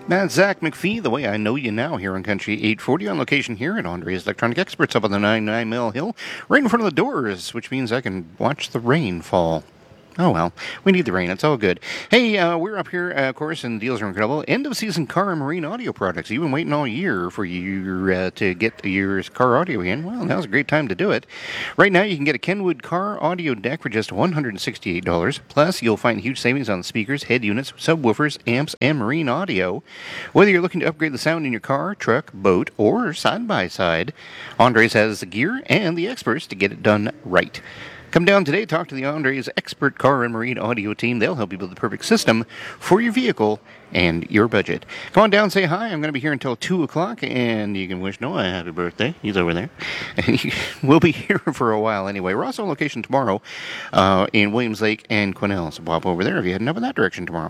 That's Zach McPhee, the way I know you now, here on Country 840, on location here at Andre's Electronic Experts up on the 99 Mill Hill, right in front of the doors, which means I can watch the rain fall. Oh well, we need the rain. It's all good. Hey, we're up here, of course, and deals are incredible. End of season car and marine audio products. You've been waiting all year for you to get your car audio in. Well, now's a great time to do it. Right now, you can get a Kenwood car audio deck for just $168. Plus, you'll find huge savings on speakers, head units, subwoofers, amps, and marine audio. Whether you're looking to upgrade the sound in your car, truck, boat, or side by side, Andres has the gear and the experts to get it done right. Come down today, talk to the Andres expert car and marine audio team. They'll help you build the perfect system for your vehicle and your budget. Come on down, say hi. I'm going to be here until 2 o'clock, and you can wish Noah a happy birthday. He's over there. We'll be here for a while anyway. We're also on location tomorrow in Williams Lake and Quesnel. So pop over there if you're heading up in that direction tomorrow.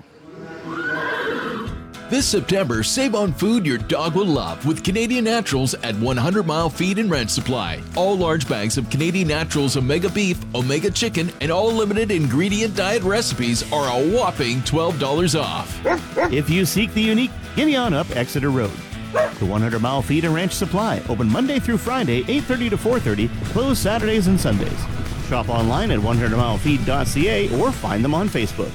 This September, save on food your dog will love with Canadian Naturals at 100 Mile Feed and Ranch Supply. All large bags of Canadian Naturals Omega Beef, Omega Chicken, and all limited ingredient diet recipes are a whopping $12 off. If you seek the unique, give me on up Exeter Road. The 100 Mile Feed and Ranch Supply, open Monday through Friday, 8:30 to 4:30, closed Saturdays and Sundays. Shop online at 100milefeed.ca or find them on Facebook.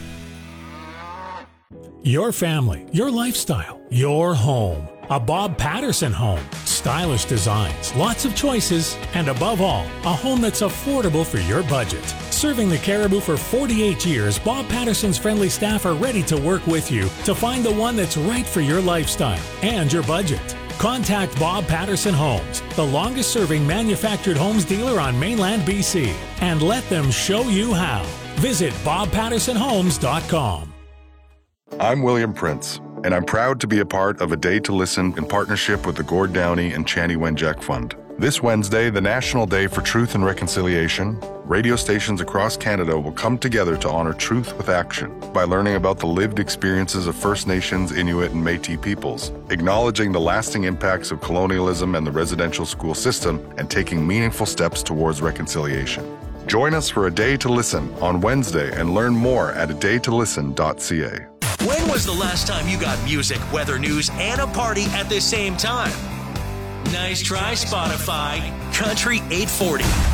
Your family, your lifestyle, your home. A Bob Patterson home. Stylish designs, lots of choices, and above all, a home that's affordable for your budget. Serving the Cariboo for 48 years, Bob Patterson's friendly staff are ready to work with you to find the one that's right for your lifestyle and your budget. Contact Bob Patterson Homes, the longest-serving manufactured homes dealer on mainland BC, and let them show you how. Visit bobpattersonhomes.com. I'm William Prince, and I'm proud to be a part of A Day to Listen in partnership with the Gord Downey and Chani Wenjack Fund. This Wednesday, the National Day for Truth and Reconciliation, radio stations across Canada will come together to honor truth with action by learning about the lived experiences of First Nations, Inuit, and Métis peoples, acknowledging the lasting impacts of colonialism and the residential school system, and taking meaningful steps towards reconciliation. Join us for A Day to Listen on Wednesday and learn more at adaytolisten.ca. When was the last time you got music, weather, news, and a party at the same time? Nice try, Spotify. Country 840.